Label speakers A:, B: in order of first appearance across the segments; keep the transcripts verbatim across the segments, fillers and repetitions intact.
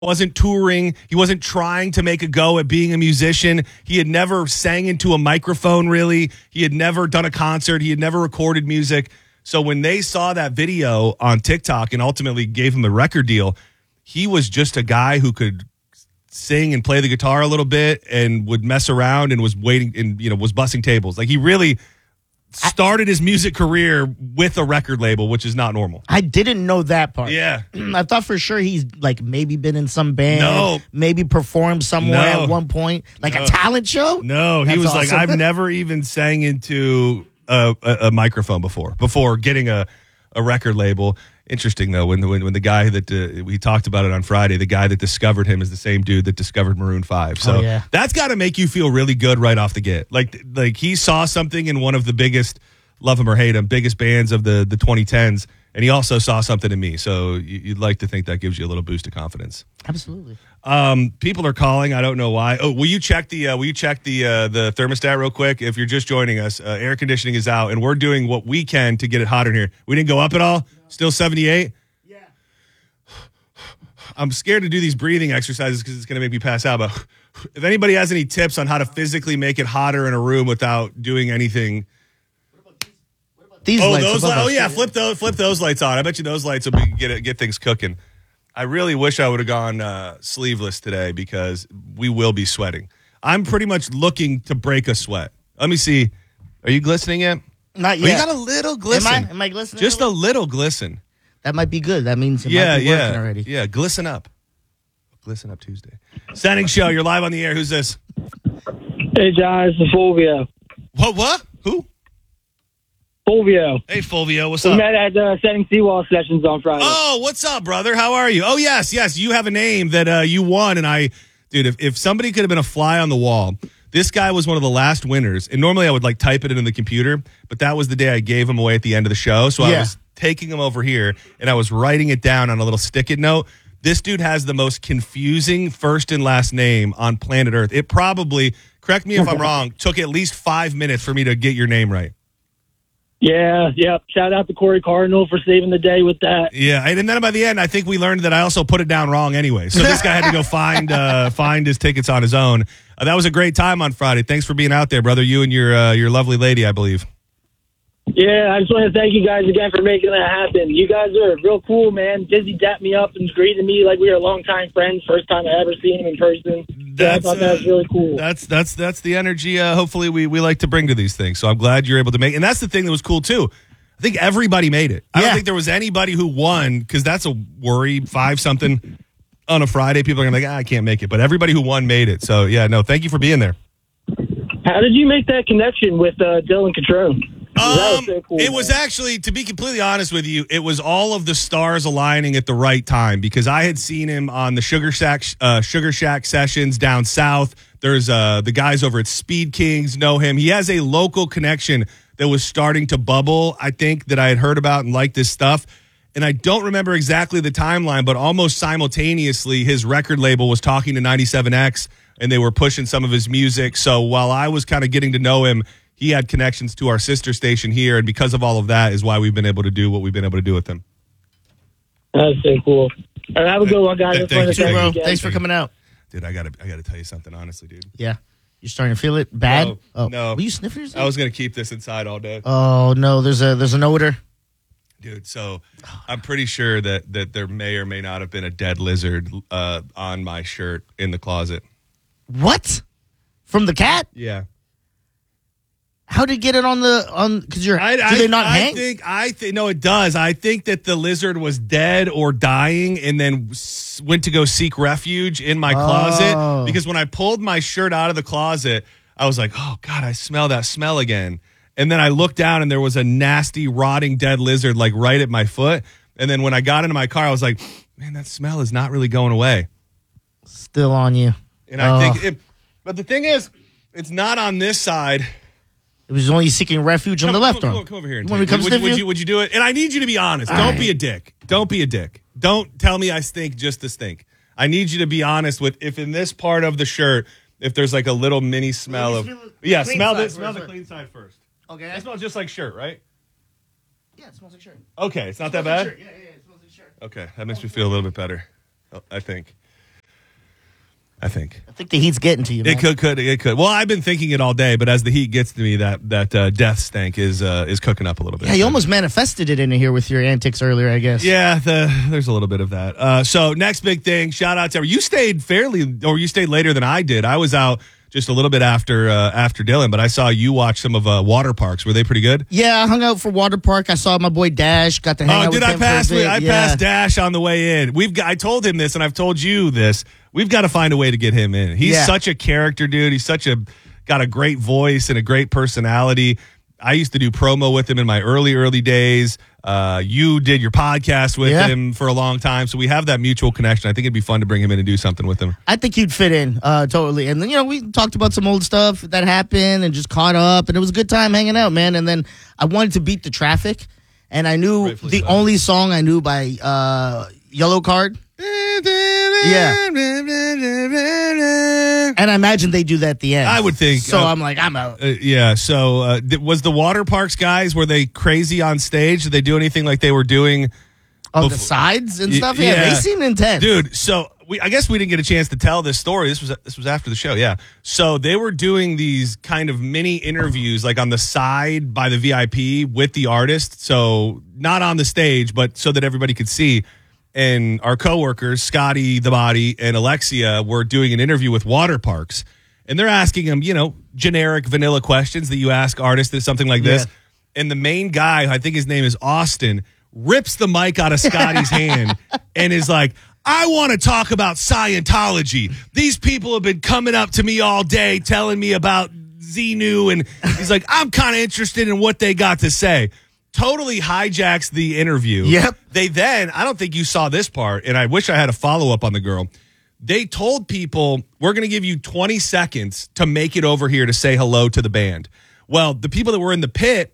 A: wasn't touring. He wasn't trying to make a go at being a musician. He had never sang into a microphone, really. He had never done a concert. He had never recorded music. So when they saw that video on TikTok and ultimately gave him a record deal, he was just a guy who could sing and play the guitar a little bit and would mess around and was waiting and, you know, was bussing tables. Like, he really started his music career with a record label, which is not normal.
B: I didn't know that part.
A: Yeah.
B: I thought for sure he's like maybe been in some band.
A: No.
B: Maybe performed somewhere
A: No.
B: at one point. Like
A: No.
B: a talent show?
A: No, he
B: That's
A: was
B: awesome.
A: like, I've never even sang into a, a, a microphone before, before getting a, a record label. Interesting, though, when the, when, when the guy that uh, we talked about it on Friday, the guy that discovered him is the same dude that discovered Maroon five. So
B: Oh, yeah.
A: that's got to make you feel really good right off the get. Like, like he saw something in one of the biggest, love him or hate him, biggest bands of the, the twenty tens, and he also saw something in me. So you, you'd like to think that gives you a little boost of confidence.
B: Absolutely.
A: Um, people are calling. I don't know why. Oh, will you check the uh, will you check the uh, the thermostat real quick? If you're just joining us, uh, air conditioning is out, and we're doing what we can to get it hotter in here. We didn't go up at all. Still seventy-eight.
B: Yeah.
A: I'm scared to do these breathing exercises because it's going to make me pass out. But if anybody has any tips on how to physically make it hotter in a room without doing anything.
B: These
A: Oh,
B: lights
A: those
B: above
A: li- oh
B: us.
A: yeah, flip those flip those lights on. I bet you those lights will be, get it, get things cooking. I really wish I would have gone uh, sleeveless today because we will be sweating. I'm pretty much looking to break a sweat. Let me see. Are you glistening yet?
B: Not
A: Oh, you
B: yet.
A: got a little glisten.
B: Am I, am I glistening?
A: Just a little glisten.
B: That might be good. That means it
A: Yeah,
B: might be
A: yeah,
B: working already.
A: yeah. Glisten up. Glisten up Tuesday. Standing show. You're live on the air. Who's this?
C: Hey, John, it's Fulvio.
A: What? What? Who?
C: Fulvio.
A: Hey, Fulvio. What's
C: We
A: up?
C: met at uh, Setting Seawall sessions on Friday.
A: Oh, what's up, brother? How are you? Oh, yes, yes. You have a name that uh, you won, and I, dude, if, if somebody could have been a fly on the wall, this guy was one of the last winners. And normally I would like type it into the computer, but that was the day I gave him away at the end of the show. So I
B: Yeah.
A: was taking him over here, and I was writing it down on a little stick-it note. This dude has the most confusing first and last name on planet Earth. It probably, correct me if I'm wrong, took at least five minutes for me to get your name right.
C: Yeah, yeah. Shout out to Corey Cardinal for saving the day with that.
A: Yeah, and then by the end, I think we learned that I also put it down wrong anyway. So this guy had to go find uh, find his tickets on his own. Uh, that was a great time on Friday. Thanks for being out there, brother. You and your uh, your lovely lady, I believe.
C: Yeah, I just want to thank you guys again for making that happen. You guys are real cool, man. Dizzy dapped me up and greeted me like we were longtime friends. First time I ever seen him in person. So I thought that was really cool.
A: That's that's that's the energy. Uh, hopefully, we we like to bring to these things. So I'm glad you're able to make. And that's the thing that was cool too. I think everybody made it. I
B: Yeah.
A: don't think there was anybody who won because that's a worry. Five something on a Friday, people are gonna be like, ah, I can't make it. But everybody who won made it. So yeah, no, thank you for being there.
C: How did you make that connection with uh, Dylan Catrone? That was
A: Um,
C: so cool,
A: it was
C: man.
A: actually, to be completely honest with you, it was all of the stars aligning at the right time because I had seen him on the Sugar Shack, uh, Sugar Shack sessions down south. There's uh, the guys over at Speed Kings know him. He has a local connection that was starting to bubble, I think, that I had heard about and liked this stuff. And I don't remember exactly the timeline, but almost simultaneously, his record label was talking to ninety-seven X and they were pushing some of his music. So while I was kind of getting to know him, he had connections to our sister station here, and because of all of that is why we've been able to do what we've been able to do with him.
C: That's so cool. All right, have a good one, guys.
A: Thank
C: Just wanted
A: you,
C: to thank
A: bro.
C: you again.
B: Thanks for coming out.
A: Dude, I gotta I gotta tell you something, honestly, dude.
B: Yeah. You're starting to feel it bad?
A: No,
B: oh.
A: no.
B: Were you sniffing yourself?
A: I was gonna keep this inside all day.
B: Oh, no. There's a there's an odor.
A: Dude, so I'm pretty sure that that there may or may not have been a dead lizard uh, on my shirt in the closet.
B: What? From the cat?
A: Yeah.
B: How did it get it on the on? Because you're
A: I,
B: do
A: I,
B: they not
A: I
B: hang?
A: think I think no, it does. I think that the lizard was dead or dying, and then s- went to go seek refuge in my closet.
B: Oh.
A: Because when I pulled my shirt out of the closet, I was like, "Oh God, I smell that smell again." And then I looked down, and there was a nasty, rotting, dead lizard like right at my foot. And then when I got into my car, I was like, "Man, that smell is not really going away."
B: Still on you.
A: And I
B: Oh.
A: think, it, but the thing is, it's not on this side.
B: It was only seeking refuge on
A: Come-
B: the left
A: come,
B: arm.
A: Come, come over here. And
B: You want me
A: take
B: to
A: it.
B: come
A: would, would,
B: sniff
A: you, would you do it? And I need you to be honest.
B: All
A: Don't
B: right.
A: be a dick. Don't be a dick. Don't tell me I stink just to stink. I need you to be honest with if in this part of the shirt, if there's like a little mini smell of
B: Let me smell the
A: yeah,
B: clean
A: smell
B: side
A: this. Smell
B: first,
A: the
B: right?
A: clean side first.
B: Okay.
A: It smells just like shirt, right?
B: Yeah, it smells like shirt.
A: Okay, it's not that bad.
B: Yeah, yeah, it smells like shirt.
A: Okay, that makes me feel a little bit better. I think. I think.
B: I think the heat's getting to you, man.
A: It could, could, it could. Well, I've been thinking it all day, but as the heat gets to me, that that uh, death stank is uh, is cooking up a little bit.
B: Yeah, you almost manifested it in here with your antics earlier, I guess.
A: Yeah, the, there's a little bit of that. Uh, so next big thing, shout out to you. Stayed fairly, or you stayed later than I did. I was out just a little bit after uh, after Dylan, but I saw you watch some of uh, water parks. Were they pretty good?
B: Yeah, I hung out for Water Park. I saw my boy Dash. Got to hang
A: oh,
B: out
A: dude,
B: with
A: I
B: him
A: passed.
B: for a bit.
A: I
B: yeah.
A: passed Dash on the way in. We've got. I told him this, and I've told you this. We've got to find a way to get him in. He's
B: Yeah.
A: such a character, dude. He's such a got a great voice and a great personality. I used to do promo with him in my early, early days. Uh, you did your podcast with
B: Yeah.
A: him for a long time. So we have that mutual connection. I think it'd be fun to bring him in and do something with him.
B: I think you'd fit in uh, totally. And then, you know, we talked about some old stuff that happened and just caught up. And it was a good time hanging out, man. And then I wanted to beat the traffic. And I knew
A: Rightfully
B: the
A: so.
B: only song I knew by uh, Yellow Card. Yeah. And I imagine they do that at the end.
A: I would think.
B: So
A: uh,
B: I'm like, I'm out.
A: Uh, yeah. So uh, th- was the water parks guys, were they crazy on stage? Did they do anything like they were doing?
B: On the
A: befo-
B: sides and
A: Y-
B: stuff? Yeah,
A: yeah.
B: they seemed intense.
A: Dude, so we I guess we didn't get a chance to tell this story. This was this was after the show, yeah. So they were doing these kind of mini interviews like on the side by the V I P with the artist. So not on the stage, but so that everybody could see. And our coworkers, Scotty the Body and Alexia, were doing an interview with Water Parks. And they're asking them, you know, generic vanilla questions that you ask artists, something like this.
B: Yeah.
A: And the main guy, I think his name is Austin, rips the mic out of Scotty's hand and is like, I want to talk about Scientology. These people have been coming up to me all day telling me about Xenu. And he's like, I'm kind of interested in what they got to say. Totally hijacks the interview.
B: Yep.
A: They then, I don't think you saw this part, and I wish I had a follow-up on the girl. They told people, we're going to give you twenty seconds to make it over here to say hello to the band. Well, the people that were in the pit,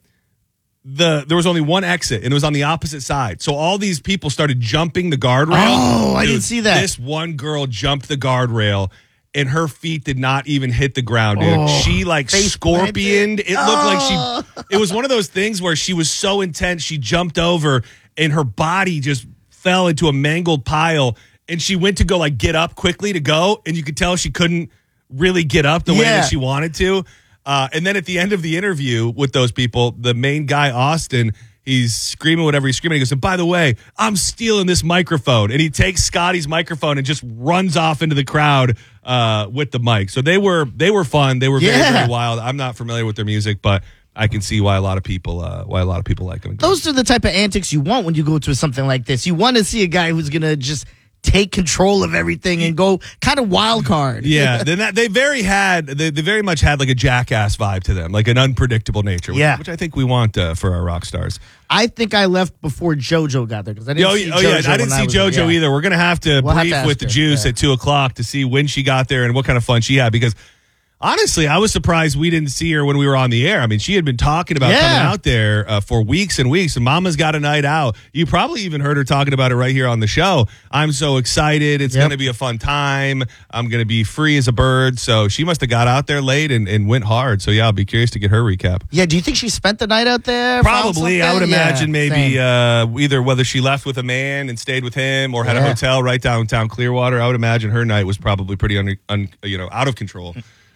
A: the there was only one exit, and it was on the opposite side. So all these people started jumping the guardrail.
B: Oh, I
A: Dude,
B: didn't see that.
A: This one girl jumped the guardrail, and her feet did not even hit the ground, dude.
B: Oh,
A: she like
B: face
A: scorpioned. It looked like
B: Oh.
A: she, it was one of those things where she was so intense, she jumped over, and her body just fell into a mangled pile, and she went to go like get up quickly to go, and you could tell she couldn't really get up the way
B: Yeah.
A: that she wanted to. Uh, and then at the end of the interview with those people, the main guy, Austin, he's screaming whatever he's screaming. He goes, and by the way, I'm stealing this microphone. And he takes Scotty's microphone and just runs off into the crowd uh, with the mic. So they were they were fun. They were very,
B: Yeah.
A: very wild. I'm not familiar with their music, but I can see why a lot of people uh, why a lot of people like them.
B: Those are the type of antics you want when you go to something like this. You want to see a guy who's going to just take control of everything and go kind of wild card.
A: Yeah, then that, they very had they, they very much had like a Jackass vibe to them, like an unpredictable nature. Which,
B: Yeah.
A: which I think we want uh, for our rock stars.
B: I think I left before JoJo got there because I didn't
A: Oh,
B: see
A: oh
B: JoJo
A: yeah, I didn't
B: when
A: see
B: was there.
A: JoJo
B: Yeah.
A: either. We're gonna have to
B: We'll have
A: brief
B: to ask
A: with the
B: her,
A: Juice
B: yeah.
A: at two o'clock to see when she got there and what kind of fun she had. Because honestly, I was surprised we didn't see her when we were on the air. I mean, she had been talking about
B: Yeah.
A: coming out there uh, for weeks and weeks. And Mama's got a night out. You probably even heard her talking about it right here on the show. I'm so excited. It's
B: Yep.
A: going to be a fun time. I'm going to be free as a bird. So she must have got out there late and, and went hard. So yeah, I'll be curious to get her recap.
B: Yeah, do you think she spent the night out there? found
A: Probably, I would
B: something? Yeah,
A: imagine maybe
B: same.
A: uh, either whether she left with a man and stayed with him, or had a
B: Yeah.
A: hotel right downtown Clearwater. I would imagine her night was probably pretty un, un, you know out of control,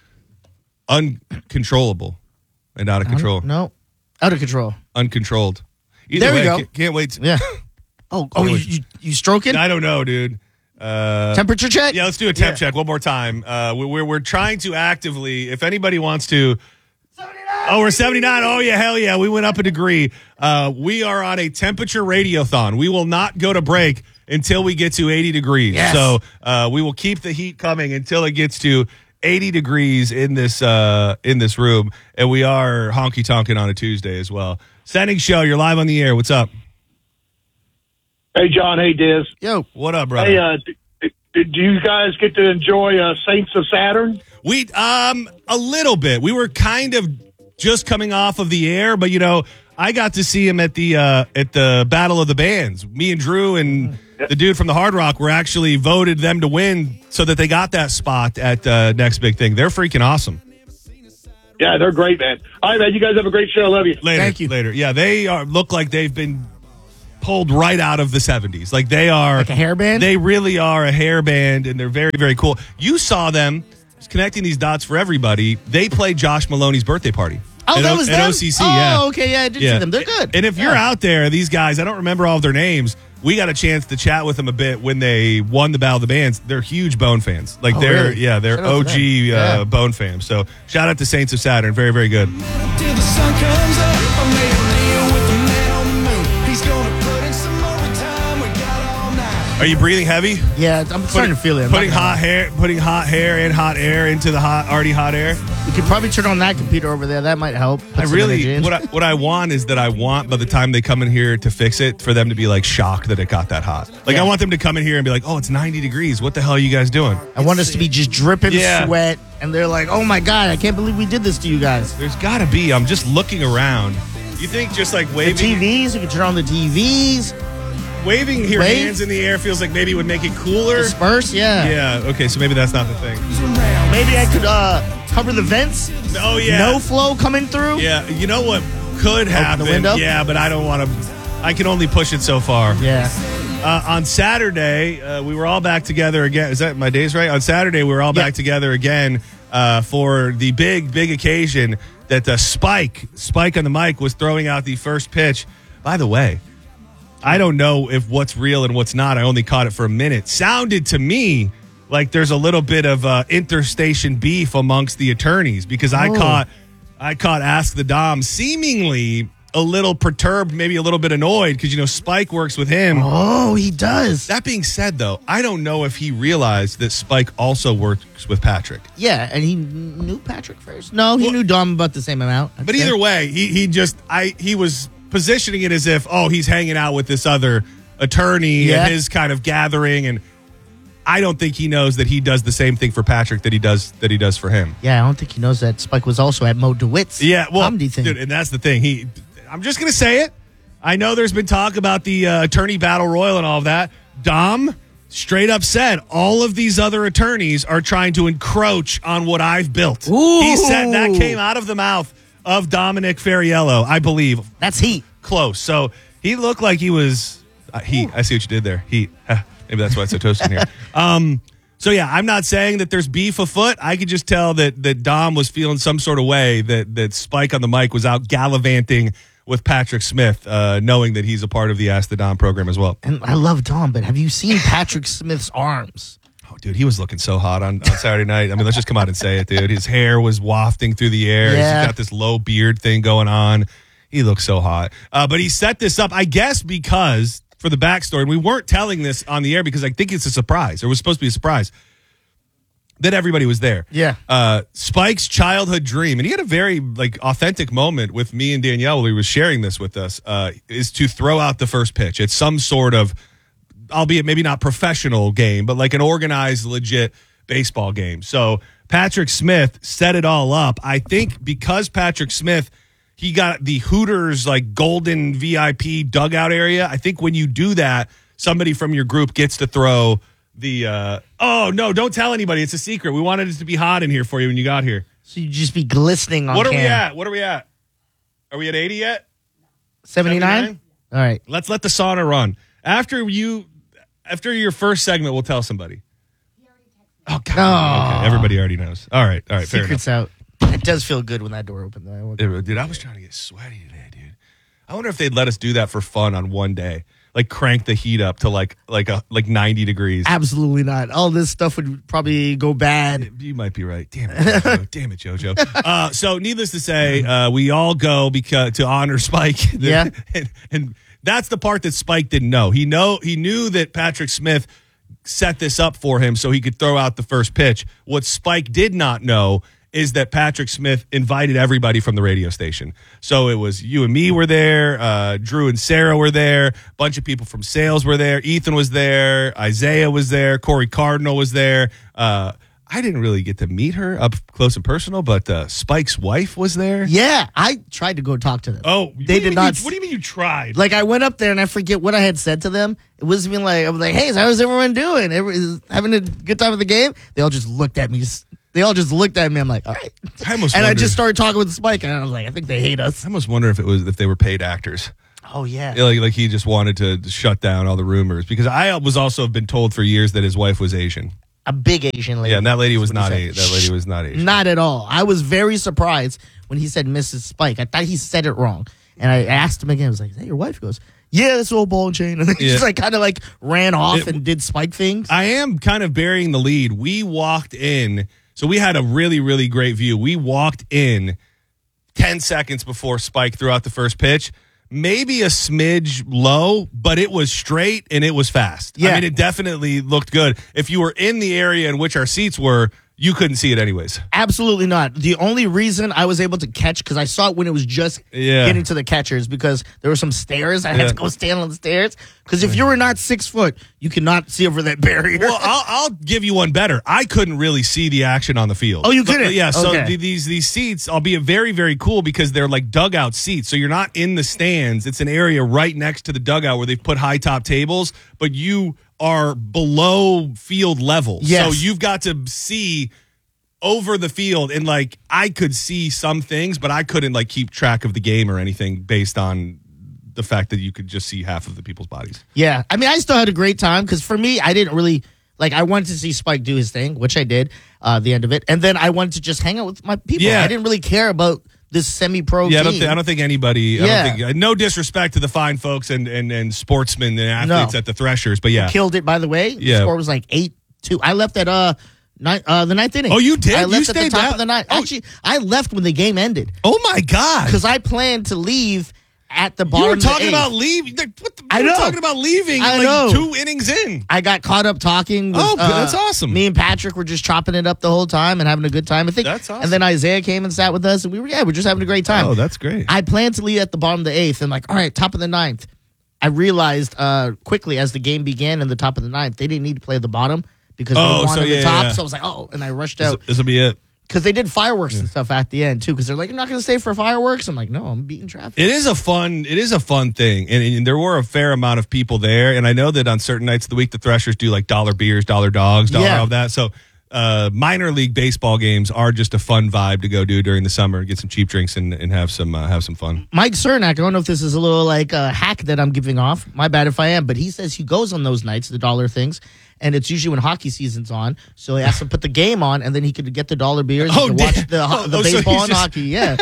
A: uncontrollable, and out of control,
B: No, out of control.
A: uncontrolled. Either
B: There we
A: way,
B: go.
A: Can't, can't wait. To,
B: Yeah. Oh, oh, you, you, you stroking?
A: I don't know, dude. Uh,
B: Temperature check?
A: yeah, let's do a temp
B: Yeah.
A: check one more time. Uh, we, we're we're trying to actively, if anybody wants to. Oh, we're seventy-nine. Oh, yeah, hell yeah. We went up a degree. Uh, we are on a temperature radiothon. We will not go to break until we get to eighty degrees.
B: Yes.
A: So uh, we will keep the heat coming until it gets to eighty degrees in this uh, in this room. And we are honky tonking on a Tuesday as well. Sending show. You're live on the air. What's up?
D: Hey, John. Hey, Diz.
B: Yo.
A: What up, brother?
D: Hey, uh, d- d- do you guys get to enjoy uh, Saints of Saturn?
A: We um a little bit. We were kind of just coming off of the air, but you know, I got to see him at the uh, at the Battle of the Bands. Me and Drew and the dude from the Hard Rock were actually voted them to win, so that they got that spot at uh, Next Big Thing. They're freaking awesome.
D: Yeah, they're great, man. All right, man. You guys have a great show. I love you.
A: Later,
B: Thank you.
A: later. Yeah, they are look like they've been pulled right out of the seventies. Like they are
B: Like a hair band?
A: They really are a hair band, and they're very, very cool. You saw them just connecting these dots for everybody. They played Josh Maloney's birthday party.
B: Oh,
A: at
B: that
A: O-
B: was
A: at
B: them?
A: O C C.
B: Oh,
A: yeah.
B: okay, yeah, I did see them. They're good.
A: And if you're
B: Yeah.
A: out there, these guys, I don't remember all of their names. We got a chance to chat with them a bit when they won the Battle of the Bands. They're huge Bone fans. Like
B: Oh,
A: they're
B: really?
A: yeah, they're
B: Shout out to
A: O G
B: them.
A: uh,
B: Yeah.
A: Bone fans. So shout out to Saints of Saturn. Very, very good.
E: Till the sun comes up, I made a deal with the man on the moon. He's gonna put in some overtime. We got all night.
A: Are you breathing heavy?
B: Yeah, I'm starting to feel it. I'm
A: Putting
B: not gonna
A: hot hair, putting hot hair and hot air into the hot, already hot air.
B: lie. You could probably turn on that computer over there. That might help. Put
A: I
B: some energy
A: really,
B: in.
A: what I, what I want is that I want by the time they come in here to fix it, for them to be like shocked that it got that hot. Like
B: Yeah.
A: I want them to come in here and be like, "Oh, it's ninety degrees. What the hell are you guys doing?"
B: I want us to be just dripping
A: Yeah.
B: sweat, and they're like, "Oh my god, I can't believe we did this to you guys."
A: There's got to be. I'm just looking around. You think just like
B: The
A: waving,
B: T Vs, you can turn on the T Vs.
A: waving your
B: Wave?
A: hands in the air feels like maybe it would make it cooler.
B: Disperse, yeah.
A: Yeah. Okay. So maybe that's not the thing.
B: Maybe I could uh, cover the vents.
A: Oh yeah.
B: No flow coming through.
A: Yeah. You know what could happen?
B: window?
A: Yeah, but I don't want to. I can only push it so far.
B: Yeah.
A: Uh, on Saturday, uh, we were all back together again. Is that my days right? On Saturday, we were all
B: Yeah.
A: back together again uh, for the big, big occasion that uh, Spike, Spike on the mic, was throwing out the first pitch. By the way, I don't know if what's real and what's not. I only caught it for a minute. Sounded to me like there's a little bit of uh, interstation beef amongst the attorneys because I
B: Oh.
A: caught, I caught Ask the Dom seemingly a little perturbed, maybe a little bit annoyed because you know Spike works with him.
B: Oh, he does.
A: That being said, though, I don't know if he realized that Spike also works with Patrick.
B: Yeah, and he knew Patrick first. No, he
A: Well-
B: knew Dom about the same amount. I'd
A: But
B: say.
A: either way, he he just I he was positioning it as if oh he's hanging out with this other attorney
B: Yeah.
A: and his kind of gathering, and I don't think he knows that he does the same thing for Patrick that he does that he does for him.
B: Yeah, I don't think he knows that Spike was also at Mo DeWitt's
A: Yeah, well,
B: comedy thing.
A: dude, and that's the thing. He, I'm just gonna say it. I know there's been talk about the uh, attorney battle royal and all of that. Dom straight up said all of these other attorneys are trying to encroach on what I've built.
B: Ooh.
A: He said that came out of the mouth of Dominic Ferriello, I believe.
B: That's heat.
A: Close. So he looked like he was uh, heat. I see what you did there. Heat. Maybe that's why it's so toasty in here. Um, so yeah, I'm not saying that there's beef afoot. I could just tell that that Dom was feeling some sort of way that that Spike on the mic was out gallivanting with Patrick Smith, uh, knowing that he's a part of the Ask the Dom program as well.
B: And I love Dom, but have you seen Patrick Smith's arms?
A: Oh, dude, he was looking so hot on, on Saturday night. I mean, let's just come out and say it, dude. His hair was wafting through the air.
B: Yeah.
A: He's got this low beard thing going on. He looks so hot. Uh, but he set this up, I guess, because for the backstory, and we weren't telling this on the air because I think it's a surprise. It was supposed to be a surprise that everybody was there.
B: Yeah.
A: Uh, Spike's childhood dream, and he had a very like authentic moment with me and Danielle while he was sharing this with us, uh, is to throw out the first pitch. It's some sort of, albeit maybe not professional game, but like an organized, legit baseball game. So Patrick Smith set it all up. I think because Patrick Smith, he got the Hooters like golden V I P dugout area. I think when you do that, somebody from your group gets to throw the, uh, oh no, don't tell anybody. It's a secret. We wanted it to be hot in here for you when you got here.
B: So you just be glistening on
A: What are
B: cam.
A: we at? What are we at? Are we at eighty yet?
B: seventy-nine?
A: seventy-nine?
B: All right.
A: Let's let the sauna run. After you, after your first segment, we'll tell somebody. Oh, God.
B: Oh.
A: Okay, everybody already knows. All right. All right. Fair enough.
B: Secret's out. It does feel good when that door opens. though.
A: Dude, dude, I was trying to get sweaty today, dude. I wonder if they'd let us do that for fun on one day. Like crank the heat up to like like a like ninety degrees.
B: Absolutely not. All this stuff would probably go bad.
A: You might be right. Damn it, Jojo. Damn it, JoJo. Uh, so, needless to say, uh, we all go because to honor Spike.
B: Yeah.
A: and, and that's the part that Spike didn't know. He know he knew that Patrick Smith set this up for him so he could throw out the first pitch. What Spike did not know is that Patrick Smith invited everybody from the radio station. So it was you and me were there, uh, Drew and Sarah were there, a bunch of people from sales were there, Ethan was there, Isaiah was there, Corey Cardinal was there. Uh, I didn't really get to meet her up close and personal, but uh, Spike's wife was there.
B: Yeah, I tried to go talk to them.
A: Oh, what do
B: they
A: you
B: did
A: mean
B: not.
A: you- what do you mean you tried?
B: Like I went up there and I forget what I had said to them. It was being like I was like, "Hey, how's everyone doing? Every, is having a good time at the game?" They all just looked at me. Just, they all just looked at me. I'm like, "All right."
A: I almost
B: and I
A: wondered-
B: just started talking with Spike, and I was like, "I think they hate us."
A: I almost wonder if it was if they were paid actors.
B: Oh, yeah.
A: Like, like he just wanted to shut down all the rumors because I was also been told for years that his wife was Asian.
B: A big Asian lady.
A: Yeah, and that lady was
B: That's
A: not
B: what he
A: a
B: said.
A: that lady was not Asian.
B: Not at all. I was very surprised when he said Missus Spike. I thought he said it wrong. And I asked him again. I was like, is that your wife? He goes, yeah, that's old ball and chain. And then he
A: Yeah.
B: just like kind of like ran off
A: It-
B: and did Spike things.
A: I am kind of burying the lead. We walked in, so we had a really, really great view. We walked in ten seconds before Spike threw out the first pitch. Maybe a smidge low, but it was straight and it was fast.
B: Yeah.
A: I mean, it definitely looked good. If you were in the area in which our seats were, you couldn't see it anyways.
B: Absolutely not. The only reason I was able to catch, because I saw it when it was just
A: Yeah.
B: getting to the catchers, because there were some stairs. I had
A: Yeah.
B: to go stand on the stairs. Because if you were not six foot, you cannot see over that barrier.
A: Well, I'll, I'll give you one better. I couldn't really see the action on the field.
B: Oh, you
A: But,
B: couldn't?
A: yeah. So
B: Okay.
A: the, these these seats, I'll be very very cool because they're like dugout seats. So you're not in the stands. It's an area right next to the dugout where they've put high top tables, but you are below field level.
B: Yes.
A: So you've got to see over the field, and like I could see some things, but I couldn't like keep track of the game or anything based on the fact that you could just see half of the people's bodies.
B: Yeah, I mean, I still had a great time because for me, I didn't really like. I wanted to see Spike do his thing, which I did. Uh, the end of it, and then I wanted to just hang out with my people.
A: Yeah.
B: I didn't really care about this semi-pro.
A: Yeah, I don't,
B: team.
A: think, I don't think anybody. I
B: Yeah.
A: don't think, no disrespect to the fine folks and, and, and sportsmen and athletes
B: No.
A: at the Threshers, but yeah.
B: killed it. By the way, the
A: Yeah.
B: score was like eight two. I left at uh. Ninth, uh, the ninth inning.
A: Oh, you did?
B: I
A: You
B: left at the
A: stayed
B: top
A: down?
B: of the ninth.
A: Oh.
B: Actually, I left when the game ended
A: Oh my God!
B: because I planned to leave at the bottom.
A: You were
B: of the
A: talking
B: eighth.
A: about leaving. What the,
B: I
A: you were
B: know.
A: talking about leaving.
B: I
A: like
B: know.
A: two innings in.
B: I got caught up talking. With,
A: Oh,
B: uh,
A: that's awesome.
B: Me and Patrick were just chopping it up the whole time and having a good time. I think.
A: That's awesome.
B: And then Isaiah came and sat with us, and we were yeah, we're just having a great time.
A: Oh, that's great.
B: I planned to leave at the bottom of the eighth, and like, all right, top of the ninth. I realized uh, quickly as the game began in the top of the ninth, they didn't need to play the bottom because
A: Oh,
B: they wanted
A: so yeah,
B: the top.
A: yeah.
B: So I was like, oh, and I rushed
A: This
B: out
A: will be it.
B: because they did fireworks and stuff at the end too. Because they're like, you're not going to stay for fireworks. I'm like, no, I'm beating traffic.
A: It is a fun. It is a fun thing, and, and there were a fair amount of people there. And I know that on certain nights of the week, the Threshers do like dollar beers, dollar dogs, dollar
B: Yeah.
A: all of that. So uh, minor league baseball games are just a fun vibe to go do during the summer. Get some cheap drinks and, and have some uh, have some fun.
B: Mike Cernak, I don't know if this is a little like a hack that I'm giving off. My bad if I am, but he says he goes on those nights, the dollar things, and it's usually when hockey season's on. So he has to put the game on, and then he could get the dollar beers
A: Oh,
B: and
A: damn.
B: watch the, ho-
A: Oh,
B: the
A: oh, so
B: baseball
A: he's
B: and
A: just-
B: hockey. Yeah.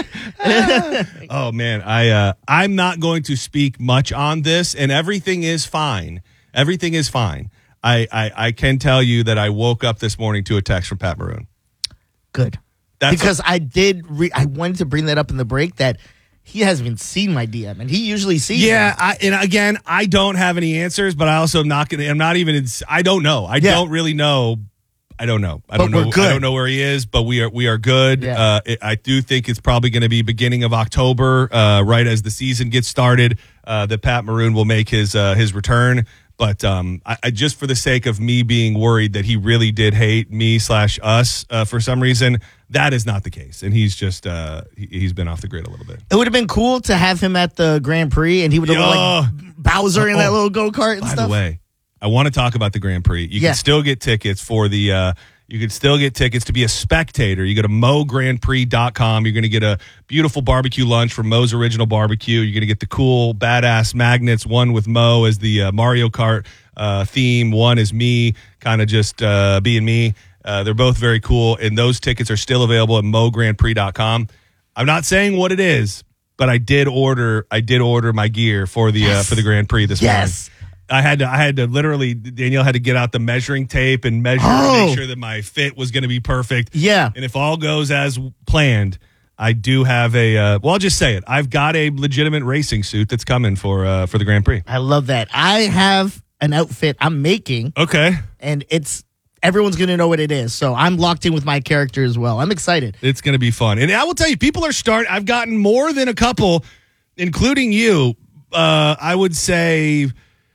A: Oh man, I uh, I'm not going to speak much on this, and everything is fine. Everything is fine. I, I, I can tell you that I woke up this morning to a text from Pat Maroon.
B: Good.
A: That's
B: because I did, re- I wanted to bring that up in the break that he hasn't even seen my D M, and he usually sees
A: Yeah,
B: them.
A: I, and again, I don't have any answers, but I also am not gonna. I'm not even. In, I don't know. I
B: Yeah.
A: don't really know. I don't know. I
B: But
A: don't know.
B: we're good.
A: I don't know where he is, but we are we are good.
B: Yeah.
A: Uh, it, I do think it's probably going to be beginning of October, uh, right as the season gets started. Uh, that Pat Maroon will make his uh, his return. But um, I, I just for the sake of me being worried that he really did hate me slash us uh, for some reason, that is not the case, and he's just uh, he, he's been off the grid a little bit.
B: It would have been cool to have him at the Grand Prix, and he would have
A: Yeah.
B: like Bowser in that
A: Oh,
B: little go kart and
A: By
B: stuff.
A: the way, I want to talk about the Grand Prix. You
B: Yeah.
A: can still get tickets for the. Uh, you can still get tickets to be a spectator. You go to mo grand prix dot com. You're going to get a beautiful barbecue lunch from Mo's Original Barbecue. You're going to get the cool, badass magnets. One with Mo as the uh, Mario Kart uh, theme. One is me, kind of just uh, being me. Uh, they're both very cool, and those tickets are still available at mo grand prix dot com. I'm not saying what it is, but I did order. I did order my gear for the uh, for the Grand Prix this morning.
B: Yes.
A: I had to, I had to literally, Danielle had to get out the measuring tape and measure
B: Oh.
A: to make sure that my fit was going to be perfect.
B: Yeah.
A: And if all goes as planned, I do have a, uh, well, I'll just say it. I've got a legitimate racing suit that's coming for, uh, for the Grand Prix.
B: I love that. I have an outfit I'm making,
A: Okay.
B: and it's everyone's going to know what it is. So I'm locked in with my character as well. I'm excited.
A: It's going to be fun. And I will tell you, people are starting, I've gotten more than a couple, including you, uh, I would say,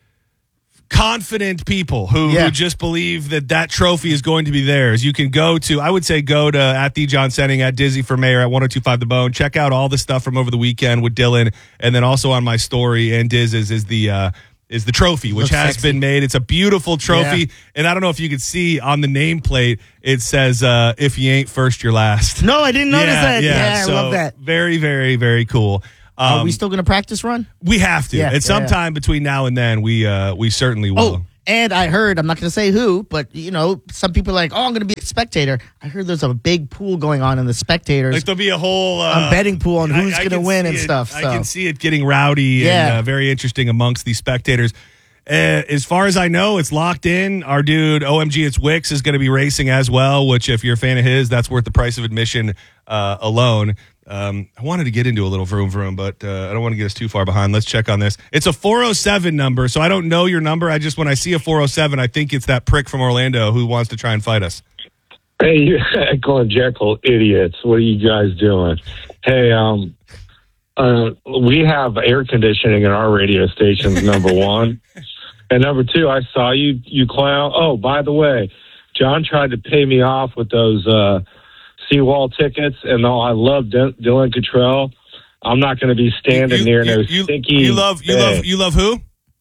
A: confident people who,
B: Yeah.
A: who just believe that that trophy is going to be theirs. You can go to, I would say, go to at the John Senning, at Dizzy for Mayor, at ten twenty-five The Bone. Check out all the stuff from over the weekend with Dylan, and then also on my story and Diz is, is the uh, is the trophy, which
B: Looks
A: has
B: sexy.
A: been made. It's a beautiful trophy,
B: Yeah.
A: and I don't know if you could see on the nameplate, it says, uh, "If you ain't first, you're last."
B: No, I didn't notice that. Yeah, I
A: so
B: love that.
A: Very, very, very cool. Um,
B: Are we still going to practice run?
A: we have to.
B: Yeah,
A: At
B: yeah,
A: some
B: yeah.
A: time between now and then, we uh, we certainly will.
B: Oh, and I heard, I'm not going to say who, but, you know, some people are like, oh, I'm going to be a spectator. I heard there's a big pool going on in the spectators.
A: Like there'll be a whole uh,
B: a betting pool on
A: I-
B: who's
A: I
B: going to
A: can
B: win
A: see
B: and
A: it.
B: stuff. So.
A: I can see it getting rowdy and
B: Yeah.
A: uh, very interesting amongst these spectators. Uh, as far as I know, it's locked in. Our dude, O M G, it's Wicks, is going to be racing as well, which if you're a fan of his, that's worth the price of admission uh, alone. Um, I wanted to get into a little vroom vroom, but uh, I don't want to get us too far behind. Let's check on this. It's a four oh seven number, so I don't know your number. I just, when I see a four oh seven, I think it's that prick from Orlando who wants to try and fight us.
F: Hey, you Echo and Jekyll idiots. What are you guys doing? Hey, um, uh, we have air conditioning in our radio stations, number one. And number two, I saw you, you clown. Oh, by the way, John tried to pay me off with those uh, Seawall tickets, and though I love D- Dylan Cottrell, I'm not going to be standing
A: You-
F: near
A: you-
F: no
A: you-
F: stinky.
A: You love, you
F: bed.
A: love, you love who?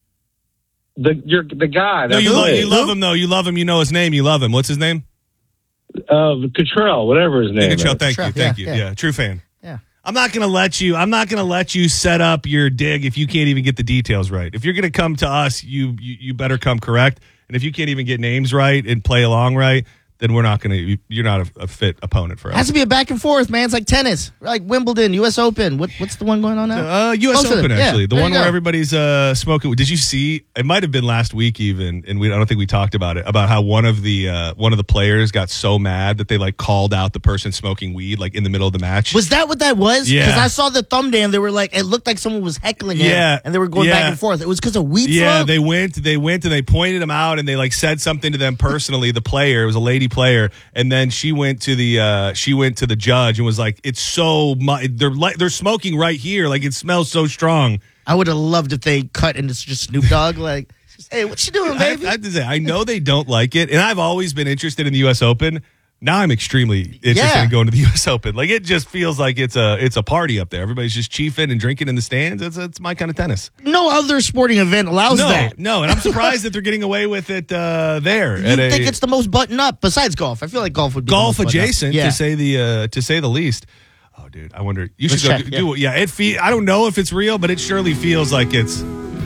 F: the you're, the guy.
A: No,
F: That
A: you love,
F: plays.
A: you love him though. You love him. You know his name. You love him. What's his name?
F: uh, Cottrell, whatever his name
A: Nick
F: is.
A: Thank you,
B: Sure,
A: thank
B: yeah,
A: you.
B: yeah.
A: Yeah, true fan.
B: Yeah.
A: I'm not gonna let you. I'm not gonna let you set up your dig if you can't even get the details right. If you're gonna come to us, you you, you better come correct. And if you can't even get names right and play along right, then we're not gonna. you- You're not a, a fit opponent for
B: It has
A: us.
B: to be a back and forth, man. It's like tennis, like Wimbledon, U S Open. What, what's the one going on now?
A: Uh, U S
B: Most of
A: Open,
B: them, yeah.
A: actually, the
B: There
A: one
B: you
A: where
B: go.
A: everybody's uh, smoking. Did you see? It might have been last week, even, and we. I don't think we talked about it. About how one of the uh, one of the players got so mad that they like called out the person smoking weed, like in the middle of the match.
B: Was that what that was?
A: Yeah.
B: Because I saw the thumbnail. They were like, it looked like someone was heckling him.
A: Yeah.
B: And they were going
A: Yeah.
B: back and forth. It was because of weed
A: Yeah,
B: smoke?
A: they went. They went and they pointed him out, and they like said something to them personally. The player, it was a lady player, and then she went to the uh, she went to the judge and was like, "It's so mu- they're like they're smoking right here. Like it smells so strong."
B: I would have loved if they cut and it's just Snoop Dogg. Like, hey, what you doing,
A: I,
B: baby?
A: I have to say, I know they don't like it, and I've always been interested in the U S Open. Now I'm extremely interested
B: Yeah.
A: in going to the U S Open. Like it just feels like it's a it's a party up there. Everybody's just chiefing and drinking in the stands. It's it's my kind of tennis.
B: no other sporting event allows
A: No,
B: that.
A: no, and I'm surprised that they're getting away with it uh, there.
B: You
A: at a-
B: think it's the most button up besides golf? I feel like golf would be the
A: golf
B: most button up.
A: adjacent
B: Yeah.
A: to say the uh, to say the least. Oh, dude, I wonder. You should
B: Let's
A: go
B: check,
A: do, do it. Yeah, it. Fe- I don't know if it's real, but it surely feels like it's.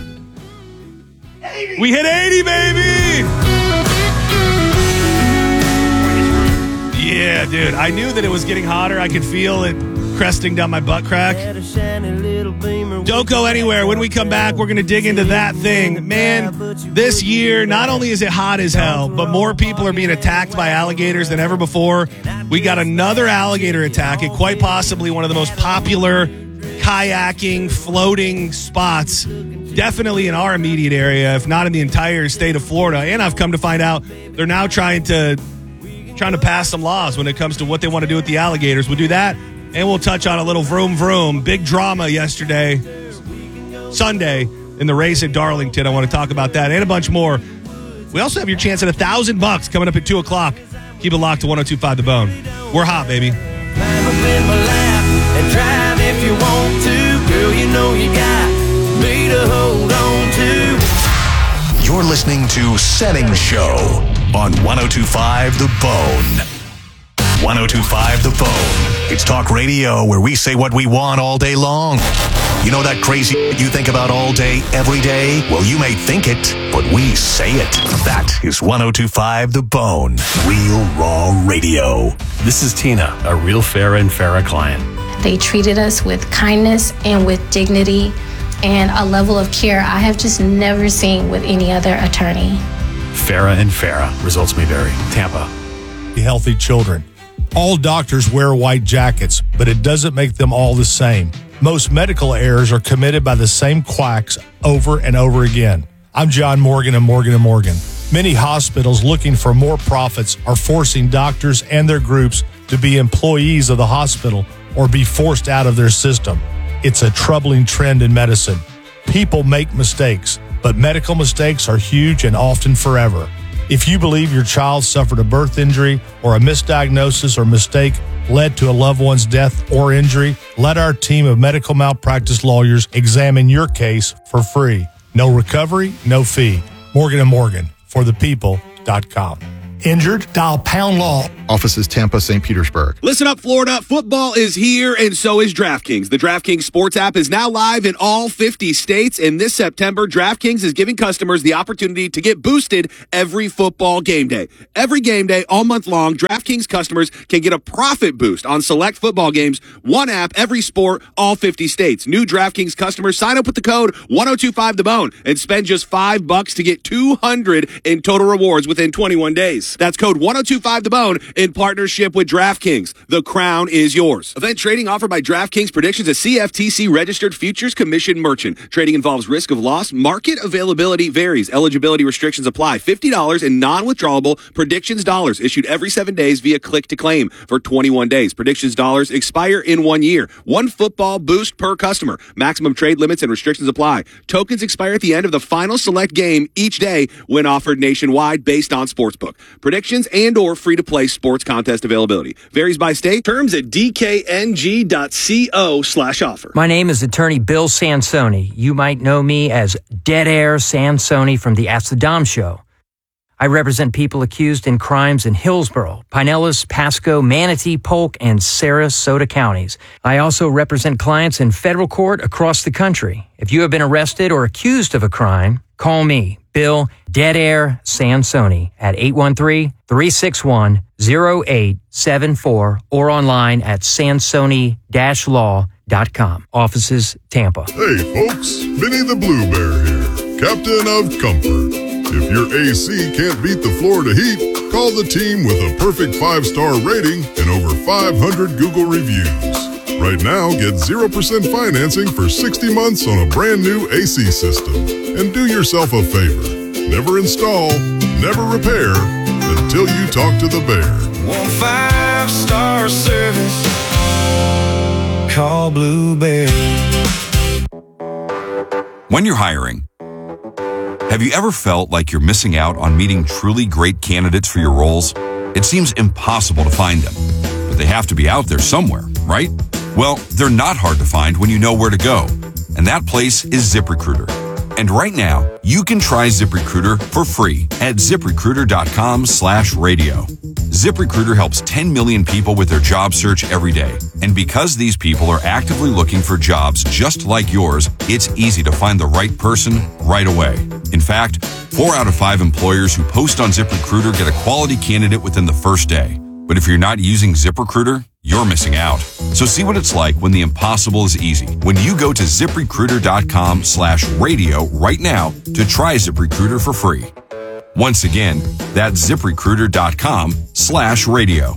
A: We hit eighty, baby. Yeah, dude. I knew that it was getting hotter. I could feel it cresting down my butt crack. Don't go anywhere. When we come back, we're going to dig into that thing. Man, this year, not only is it hot as hell, but more people are being attacked by alligators than ever before. We got another alligator attack at quite possibly one of the most popular kayaking, floating spots, definitely in our immediate area, if not in the entire state of Florida. And I've come to find out they're now trying to trying to pass some laws when it comes to what they want to do with the alligators. We'll do that, and we'll touch on a little vroom vroom. Big drama yesterday, Sunday, in the race at Darlington. I want to talk about that and a bunch more. We also have your chance at a thousand bucks coming up at two o'clock. Keep it locked to one oh two point five The Bone. We're hot, baby.
E: Climb up in my lap and drive if you want to. Girl, you know you got me to hold on to.
G: You're listening to Setting Show on one oh two point five The Bone. one oh two point five The Bone. It's talk radio where we say what we want all day long. You know that crazy you think about all day, every day? Well, you may think it, but we say it. That is one oh two point five The Bone. Real Raw Radio.
H: This is Tina, a real Farrah and Farrah client.
I: They treated us with kindness and with dignity and a level of care I have just never seen with any other attorney.
H: Farrah and Farrah. Results may vary. Tampa.
J: Healthy children. All doctors wear white jackets, but it doesn't make them all the same. Most medical errors are committed by the same quacks over and over again. I'm John Morgan of Morgan and Morgan. Many hospitals looking for more profits are forcing doctors and their groups to be employees of the hospital or be forced out of their system. It's a troubling trend in medicine. People make mistakes, but medical mistakes are huge and often forever. If you believe your child suffered a birth injury or a misdiagnosis or mistake led to a loved one's death or injury, let our team of medical malpractice lawyers examine your case for free. No recovery, no fee. Morgan and Morgan, for the people dot com. Injured? Dial Pound Law.
K: Offices Tampa, Saint Petersburg.
L: Listen up, Florida. Football is here, and so is DraftKings. The DraftKings Sports app is now live in all fifty states, and this September, DraftKings is giving customers the opportunity to get boosted every football game day. Every game day, all month long, DraftKings customers can get a profit boost on select football games. One app, every sport, all fifty states. New DraftKings customers sign up with the code one oh two five the bone and spend just five bucks to get two hundred in total rewards within twenty-one days. That's code one oh two five the bone in partnership with DraftKings. The crown is yours. Event trading offered by DraftKings Predictions, a C F T C registered futures commission merchant. Trading involves risk of loss. Market availability varies. Eligibility restrictions apply. fifty dollars in non-withdrawable Predictions dollars issued every seven days via click to claim for twenty-one days. Predictions dollars expire in one year. One football boost per customer. Maximum trade limits and restrictions apply. Tokens expire at the end of the final select game each day when offered nationwide based on Sportsbook. Predictions and or free-to-play sports contest availability. Varies by state. Terms at d k n g dot co slash offer.
M: My name is attorney Bill Sansoni. You might know me as Dead Air Sansoni from the Ask the Dom Show. I represent people accused in crimes in Hillsborough, Pinellas, Pasco, Manatee, Polk, and Sarasota counties. I also represent clients in federal court across the country. If you have been arrested or accused of a crime, call me, Bill Dead Air Sansoni, at eight one three, three six one, zero eight seven four or online at sansoni dash law dot com. Offices, Tampa.
N: Hey, folks. Vinny the Blue Bear here, captain of comfort. If your A C can't beat the Florida heat, call the team with a perfect five-star rating and over five hundred Google reviews. Right now, get zero percent financing for sixty months on a brand new A C system. And do yourself a favor. Never install, never repair until you talk to the bear.
E: One five-star service. Call Blue Bear.
O: When you're hiring, have you ever felt like you're missing out on meeting truly great candidates for your roles? It seems impossible to find them, but they have to be out there somewhere, right? Well, they're not hard to find when you know where to go, and that place is ZipRecruiter. And right now, you can try ZipRecruiter for free at ZipRecruiter.com slash radio. ZipRecruiter helps ten million people with their job search every day. And because these people are actively looking for jobs just like yours, it's easy to find the right person right away. In fact, four out of five employers who post on ZipRecruiter get a quality candidate within the first day. But if you're not using ZipRecruiter, you're missing out. So see what it's like when the impossible is easy. When you go to ZipRecruiter.com slash radio right now to try ZipRecruiter for free. Once again, that's ZipRecruiter.com slash radio.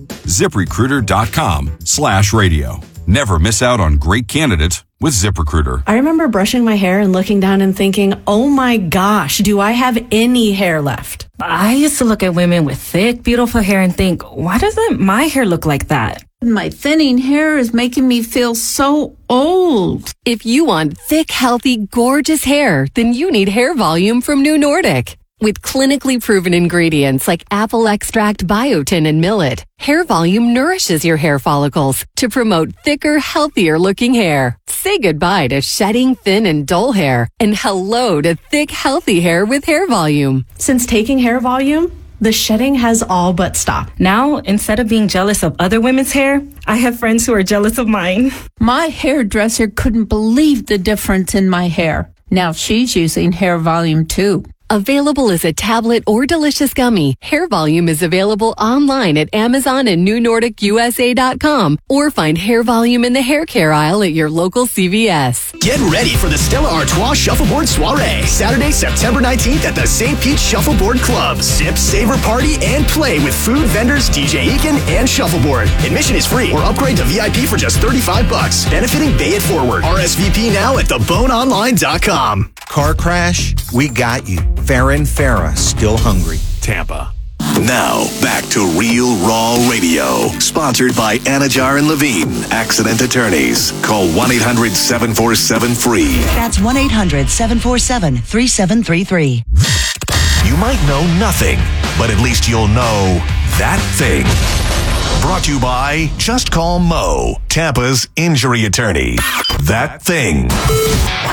O: ZipRecruiter.com slash radio. Never miss out on great candidates with ZipRecruiter.
P: I remember brushing my hair and looking down and thinking, oh my gosh, do I have any hair left?
Q: I used to look at women with thick, beautiful hair and think, why doesn't my hair look like that?
R: My thinning hair is making me feel so old.
S: If you want thick, healthy, gorgeous hair, then you need Hair Volume from New Nordic. With clinically proven ingredients like apple extract, biotin, and millet, Hair Volume nourishes your hair follicles to promote thicker, healthier looking hair. Say goodbye to shedding, thin, and dull hair, and hello to thick, healthy hair with Hair Volume.
P: Since taking Hair Volume, the shedding has all but stopped.
Q: Now, instead of being jealous of other women's hair, I have friends who are jealous of mine.
R: My hairdresser couldn't believe the difference in my hair. Now she's using Hair Volume too.
S: Available as a tablet or delicious gummy, Hair Volume is available online at Amazon and New Nordic U S A dot com, or find Hair Volume in the hair care aisle at your local C V S.
T: Get ready for the Stella Artois Shuffleboard Soiree, Saturday, September nineteenth at the Saint Pete Shuffleboard Club. Sip, savor, party, and play with food vendors, D J Eakin, and Shuffleboard. Admission is free or upgrade to V I P for just thirty-five bucks. Benefiting Bay It Forward. R S V P now at the bone online dot com.
U: Car crash? We got you. Farrah and Farrah, still hungry.
H: Tampa.
G: Now, back to Real Raw Radio. Sponsored by Anajar and Levine, Accident Attorneys. Call one eight hundred seven four seven free.
V: That's one eight hundred seven four seven three seven three three.
G: You might know nothing, but at least you'll know that thing. Brought to you by Just Call Mo, Tampa's injury attorney. That thing.